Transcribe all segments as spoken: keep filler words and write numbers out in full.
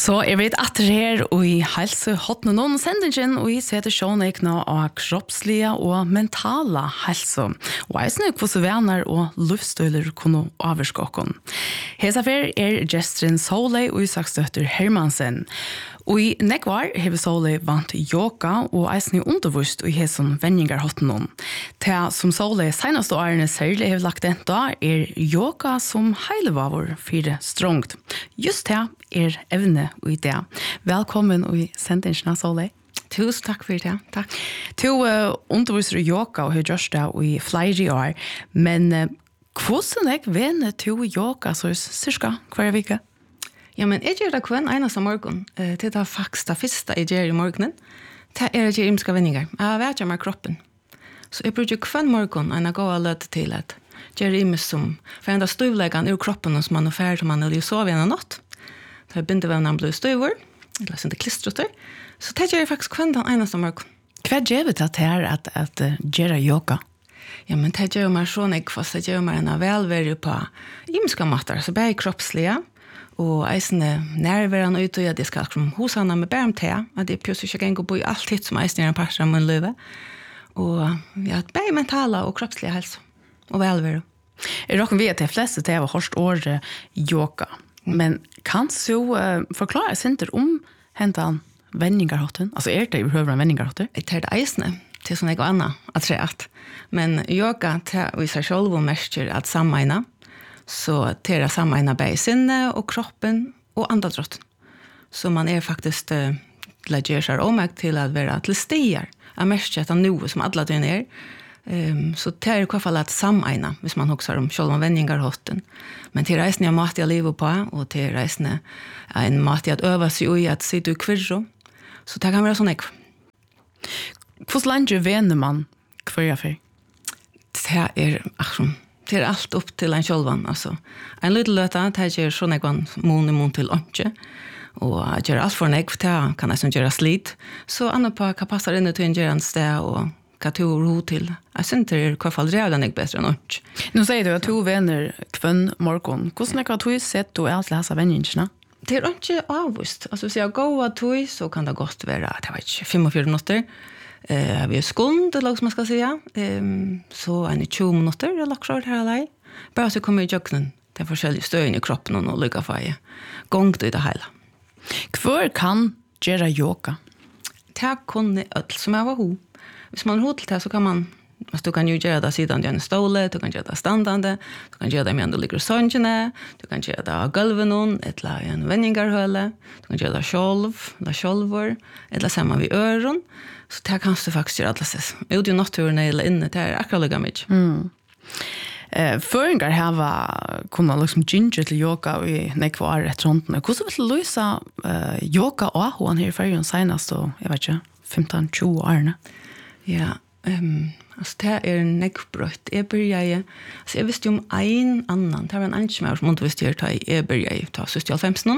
Så jeg vet at det her og i helse hotne noen sendingen og i setter sjånekna av kroppslige og mentale helse. Og jeg snakker hvordan venner og luftstøyler kunne avvarskokken. Hesafer er gesteren Solei og Isaksdøtter Hermansen. Og i nekvar har Solei vant yoga og eisne undervust og i hesson vendinger hotne noen. Til som Solei seneste årene særlig har lagt enda er yoga som heilevavur fire strongt. Just det er evne og idé. Velkommen og sendingen, Solei. Tusen takk for det, takk. Du uh, underviser yoga og har gjort det i flere år, men uh, hvordan er venner til yoga så cirka hver vike? Ja, men jeg gjør det hver eneste morgen. Uh, det er faktisk det første jeg gjør i morgenen. Det er ikke ymske vendinger. Jeg vet ikke med kroppen. Så jeg bruker hver morgen en å gå og løte til at gjør ymske som for enda støvleggene ur kroppen som man er ferdig til man er sove igjen og natt. Det er bindevevnen blir støver, eller sånn det klistretter. Så det gjør jeg faktisk hver den eneste morgen. Hva gjør vi til her at, at uh, gjøre yoga? Ja, men det gjør meg sånn ikke, for det gjør meg en velvære på ymske matter, så bare kroppslige, og eisene nærværende ut og at jeg skal som hosene med bærm til, at jeg plutselig ikke kan gå på i alt hit som eisene er en par av min liv. Og ja, bare mentale og kroppslige helse, og velvære. Jeg råkker vi at de fleste til har hørt året yoga, men kan du uh, forklare sinter om hentan vendingarhotten? Altså er det i høyre vendingarhotter? Jeg tar det eisene til sånn jeg og annet, at det er men yoga til å seg selv og mestjer at sammeina, så til å sammeina bare sinne og kroppen og andadrotten. Så man er faktisk uh, legger seg omøkt til å være til stier, av mestjer etter noe som alle døgn er. Um, så det er i hvert fall at sameina, hvis man husker om selv om vendingarhotten. Men til reisene er mat jeg lever på, og til reisene er en mat jeg øver seg i at sitte i kvirro. Så det kan være sånn jeg. Hvordan lenge vener man hver for? Det er, akkurat, det er alt opp til en sjølvan. Altså. En liten løte, det er sånn jeg var mån i mån til åndsje. Og jeg gjør alt for en jeg, det kan jeg gjøre slit. Så andre på hva passer inn til en gjøre en sted, og hva to ro til. Jeg synes det er i hvert fall redan ikke bedre enn åndsje. Nå sier du at to venner kvann morgen. Hvordan er det at du sett du er til disse venningene? Det er ikke avvist. Altså, hvis jeg går av tog, så kan det godt være, det var ikke fem-og-fire minutter. Eh, vi er skund, eller hva man skal si. Um, så er det tjue minutter, eller akkurat her alene. Bare så kommer jeg i jøkkenen. Det er forskjellige støyene i kroppen og lykke for jeg. Gongt i det hele. Hvor kan gjøre yoga? Det kunne alt som jeg var ho. Hvis man har til det, så kan man, altså, du kan jo gjøre det siden du er en ståle, du kan gjøre det standande, du kan gjøre det med du ligger i sånne, du kan gjøre det av gulven noen, eller i en vendingarhøle, du kan gjøre det selv, eller sjølver, eller sammen ved øren. Så det kan du faktisk gjøre alle sted. Ut i naturen eller inne, det er akkurat like mye. Mm. Eh, Føringer har kunnet liksom ginger til yoga i nekvar etter håndene. Hvordan vil du løse uh, yoga og hun her i førgen senest, og jeg vet ikke, femten til tjue årene? Ja, um, altså det er nekkbrøtt. Jeg begynner, altså jeg visste jo om en annan, det var en annen som jeg måtte visste her, jeg begynner ta sytti-femten,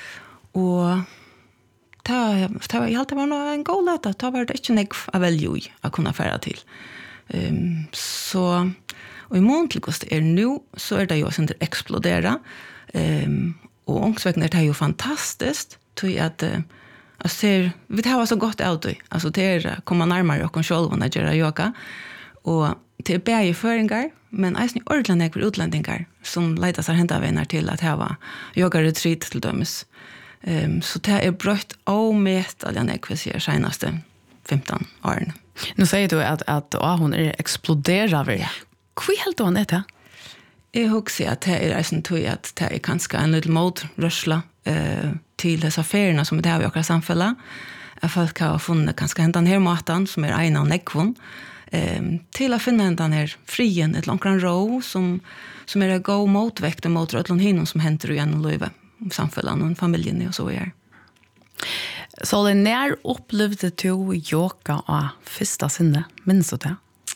og det, det var, jeg halte det var en god løte, det var det ikke nekk av velge i å kunne fære til. Um, så, og i mån til hvordan det er nå, så er det jo sånn det eksploderer, um, og ångsvekken er det jo fantastisk, tror jeg at uh, alltså vi tar så gott ut då alltså det är komma närmare och kontroll när jag gör yoga och det är bäge föringar men även ordentligt för utlänningar som letar sig hända vänner till att ha yoga retreat till dömes ehm så det är brött omätt alla när jag ser senaste femton åren. Nu säger du att att ah, hon är exploderar väl. Hur helt hon det? Jag hugger att det är sånt tror jag att det är kanske en liten modrörsla eh till dessa affärerna som det har vi också samfälla. Jag folk har funnit ganska den här maten som är en av nekvon ehm till att finna den här frien ett långt ro som som är en god motväkt mot alla hinom som händer igen och livet samfällan och familjen och så är. Så det när upplevde du yoga och första sinne minns du det?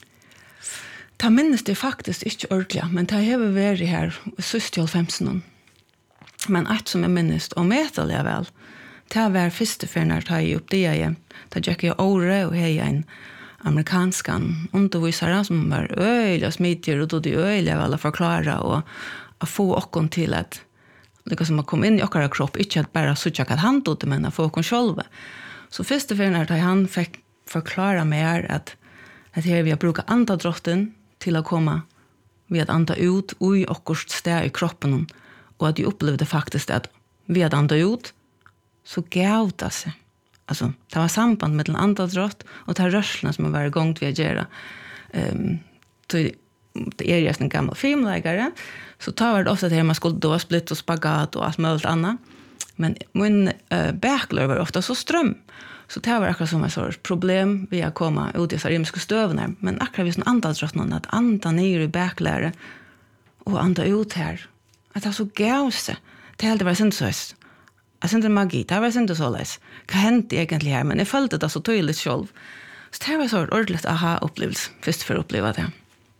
Ta minns det faktiskt inte ordentligt men det har varit här sytti-femton. Men ett som jag minns och mätaliga väl, det var första för när jag upp det igen. Det gick jag åre och hej en amerikanskan undervisare som var öliga smidigare och då det öliga väl att förklara och att få åkon till att lika som att komma in i åkara kropp, inte att bara sucha att han tog det, men att få oss själva. Så först och främst när han fick förklara mer att, att här vi har brukat andadrotten till att komma vi att anda ut i åkors steg i kroppen och att jag upplevde faktiskt att vi att anda ut så gav det sig. Alltså, det var samband med den andadrott och det här rörseln som var igång till att göra. Um, det är just en gammal filmlägare så tar det ofta till att man skulle då split och spagat och allt möjligt annat. Men min uh, bäklor var ofta så ström. Så det var akkurat som en sorts problem vid att komma ut i sarimiska stövnar. Men akkurat vid en andadrott någon att anda ner i bäkläre och anda ut här. Att det så gav sig. Det hade varit inte så här. Alltså inte magi, det var inte så läs. Vad hände egentligen här? Men jag följde det så tydligt själv. Så det var så ordentligt aha-upplevelse. Först för att uppleva det.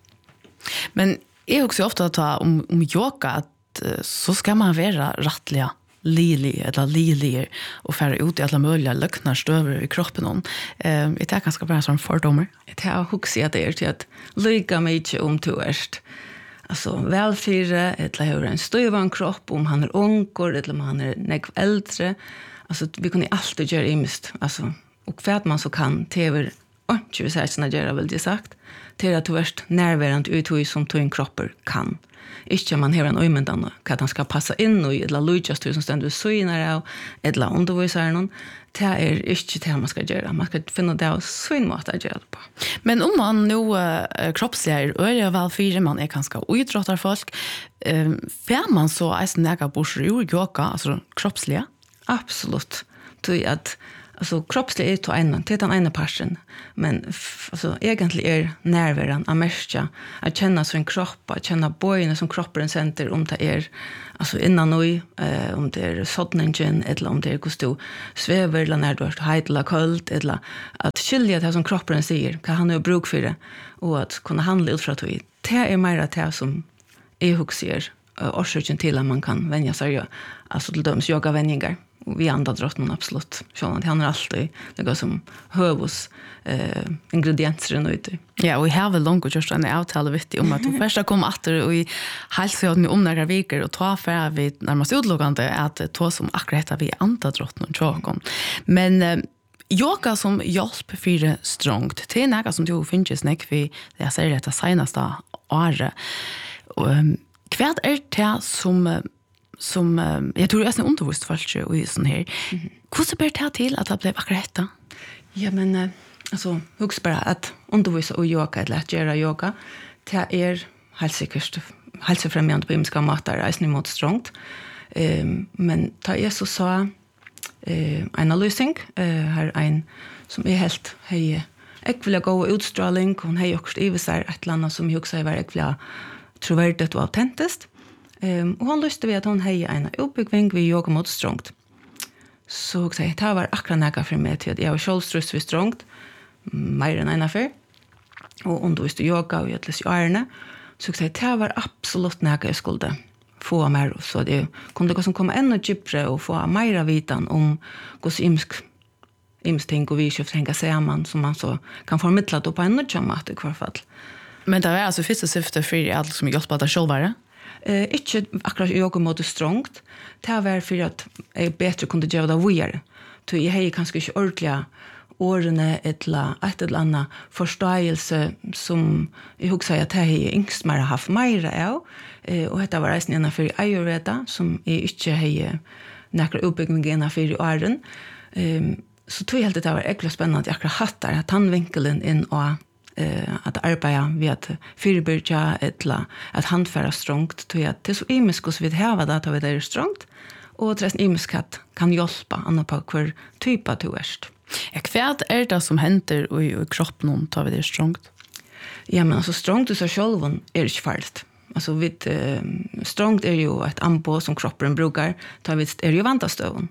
Men jag också ofta ta om, om yoga att så ska man vara rättliga lili eller lili och färra ut i alla möjliga löknar stöver i kroppen. Um, det är ganska bra som fördomar. Det har också att det är till att lycka mycket om tvärst. Alltså välfyra, eller hur en stövan kropp, om han är ungor, eller om han är nekv äldre. Alltså vi kan alltid göra imst. Alltså, och för att man så kan, det är inte vi säger att göra väl det sagt, till att du är närvarande uthöj som tog en kroppar kan. Ikke man har en øymendan hva han skal passa inn i, eller lujast som stendur synar av, eller undervisar noen. Det er ikke det man skal gjøre. Man skal finne det av sin måte å gjøre det på. Men om man nå uh, kroppsliger øye velfyre, man er ganske uidrottar folk, uh, får man så eisen nega borser ur yoga, altså kroppslige? Absolutt. Det at alltså kroppsligt är till en till den ena parten men f- alltså egentligen är nervören att märka att känna sin kropp att känna böjen som kroppen center om det är alltså innan och eh, om det är soddningen eller om det är kosto sväver eller när du är het eller kallt eller att skilja det som kroppen säger kan han ha bruk för det och att kunna handla ut från det det är mer det som är huxer orsaken till att man kan vänja sig alltså till döms yoga vänjningar. Och vi andra drottnen absolut. Så han har alltid det som hövus eh, ingredienser i det. Ja, och vi har väl långt just en avtal vet om att första kom åter och i halsöden om några veckor och ta för vi närmast utlågande att ta som akkurat vi andra drottnen tråkon. Men eh, yoga som hjälp för strongt. Det är något som du finns snack vi det jag säger det senaste året. Och vad är det som som jag tror är en undervist folk och i sån här. Mm. Hur så ber det till att det blev akkurat det? Ja, men alltså hux bara att undervisa och yoga eller att göra yoga det är helt säkert hälsofrämjande på imska matar är mot strongt. Um, men ta är så så uh, en lösning uh, här en som är helt hej jag vill gå utstrålning hon har också i sig ett land som jag också är verkligen trovärdigt och autentiskt. Um, og han lyste ved at hun hei en oppbyggving ved yoga mot strongt. Så jeg sier, det var akkurat nægget for meg til at jeg var selvstrøst ved strongt, mer enn en affær, og underviste yoga og gjøtles i årene. Så jeg sier, det var absolutt nægget jeg skulle få mer, så det kunne det komme enda djupere og få mer vitan om hvordan imsk, imsk ting og vidskjøft henger sammen, som man så kan formidle det på en nødvendig måte i hvert fall. Men det var altså første syfte for alle som hjelper deg selv, var det? Eh, ikke akkurat yoga mot strongt. Det var for at jeg bedre kunne gjøre det videre. Så jeg har kanskje ikke ordentlig årene eller et eller annet forståelse som jeg husker at jeg har yngst mer haft mer av. Eh, og dette var reisen innenfor Ayurveda som jeg ikke har nærkere oppbygging innenfor i åren. Eh, så tror jeg helt at det var ekkert spennende at jeg akkurat hatt der, at han vinkelen inn og eh att arbeta vid att förebygga eller att handföra strongt till att det är så imiskos vid här det att vi det är strongt och resten imiskat kan hjälpa andra på hur typ av tvärst. Jag kvärt är det som händer i, i kroppen tar vi det strongt. Ja men alltså strongt är så självon är inte farligt. Alltså vid eh, strongt är ju ett ambo som kroppen brukar tar vi är ju vantastöven.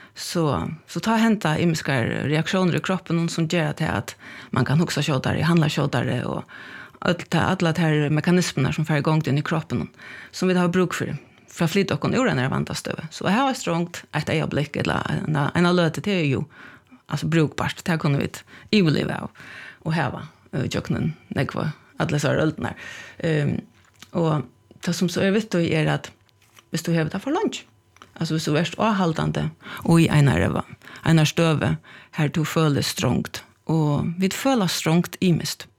Så så tar hämta imiska reaktioner i kroppen som gör att att man kan huxa shotare, handla shotare och alla alla de här mekanismerna som får igång in i kroppen som vi har bruk för för att flytta och ur den här vantastöve. Så här är strongt ett ögonblick eller en en alert det är ju alltså brukbart. Det här kunde vi i live av och här var joknen nekva alla så öltnar. Ehm och det som så är vet då är att hvis du har det för lunch alltså hvis du er avhaldande og i en reva, en støve, her du føler strongt, og vi føler strongt i mist.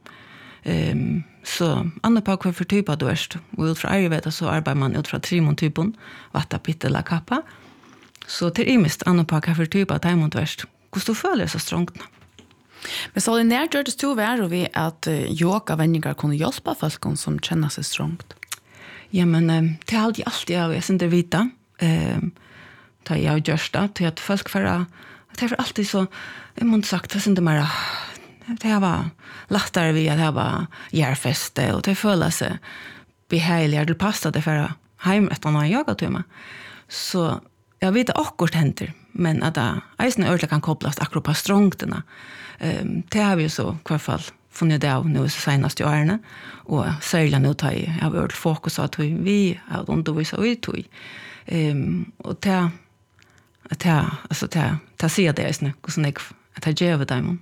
Um, så andre på hva for typer du er, og ut fra Ayurveda så arbeider man ut fra trimon-typen, vatta, pittela, kappa, så til i mist andre på hva for typer du er, hvordan du føler så strongt. Men så det nær gjør det stå vær og vi at uh, yoga-vendinger kunne hjelpe folk som kjenner seg strongt? Ja, men um, det er alltid alltid jeg, jeg synes det vita, um, da jeg har gjort det, til at folk for det er alltid så, jeg må sagt, det synes det mer, det var lettere vi at det var gjærfeste, og det føler seg behagelig, det passet det for hjem etter noen yogatøyma. Så jeg vet akkurat henter, men at det eisen øyelig kan kobles akkurat på strongtene. Um, det har vi jo så i hvert fall funnet det av nå i seneste årene, og særlig nå tar jeg, jeg har vært fokus av at vi har undervist av ut. Um, og det det alltså det det ser det är hvordan jeg at jeg gjør dem.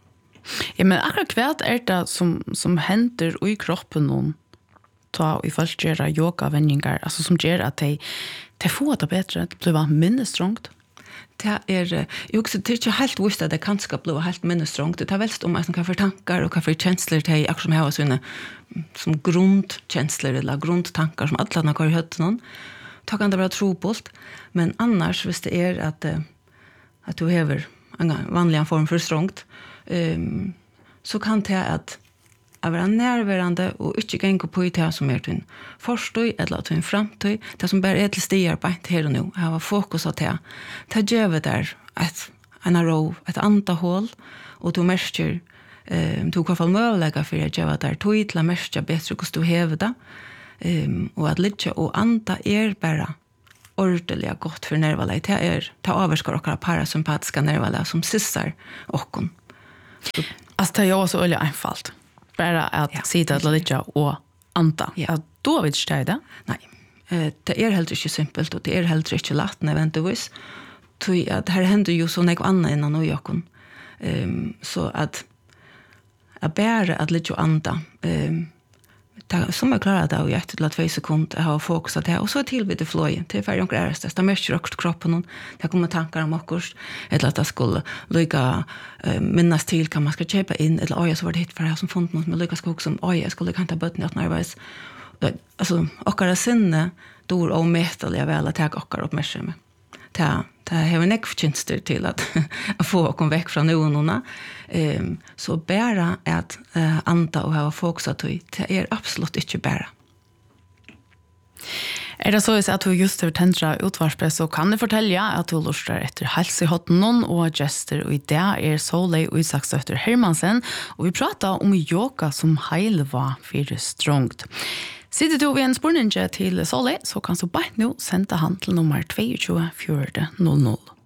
Ja, men akkurat hva er det som, som hender i kroppen noen ta i folk gjør yoga-vendinger, altså som gjør at de, de får det bedre, det blir mindre strongt? Det er, jeg også, det er ikke helt visst at det kan skal bli helt mindre strongt. Det er velst om hva for tanker og hva for kjensler det er, akkurat som jeg har sånne som grundkjensler eller grundtanker som alle har i høtt noen. Da kan det være trobult, men annars hvis det er at, at du hever en vanlig form for strongt, um, så kan det at jeg være nærværende og ikke gjenge på i det som er til en forstøy eller til en fremtøy, det som bare er til stiarbeid her og nå. Jeg har fokus av det. Det gjør vi der et, en ro, et andre hål, og du merker, um, du kan få mulighet for å gjøre der tog til å merke bedre hvordan du hever det. Um, og at litt og anda er bare ordentlig godt for nervalet. Det er det avvarsker dere parasympatiske nervalet som sysser okken. Altså det er jo også veldig einfalt. Bare at ja, si det litt og anda. Ja. Da vil ikke det? Nei. Uh, det er helt ikke simpelt, og det er helt ikke lett nødvendigvis. At her hender jo så noe annet innan og okken. Um, så at jeg bare at litt og anda um, det, som jeg klarer det, og jeg etter två sekunder, jeg har fokus av det, og så er tilbydet fløyen, til ferdig omkring ærestes, det er mest røkt kroppen, det kommer tankar om okkurs, eller at jeg skulle lykke uh, minnes til hva man skal kjøpe inn, eller oi, så var det hit for jeg som funnet noe, men lykke skal også som, oi, jeg skulle ikke hente bøtten i at nærveis. Altså, okkar er sinne, dår og metelig vel at jeg okkar oppmerksomme. Det det har vi nekv tjenester til at få åkken vekk fra noen. Um, så bare at uh, anda og ha fokus at det er absolutt ikke bare. Er det så at du just har tentra utvarspress, så kan du fortelle at du lurer etter helse i hotten og gester, og i det er Solveig Isaksdøtter Hermansen, og vi prater om yoga som heil var for strongt. Sitter du ved en spørning til Solveig, så kan du bare nå sende han til nummer to to fire null null.